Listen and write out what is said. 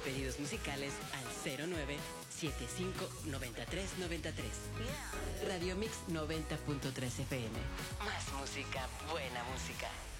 pedidos musicales al 09759393. Radio Mix 90.3 FM. Más música, buena música.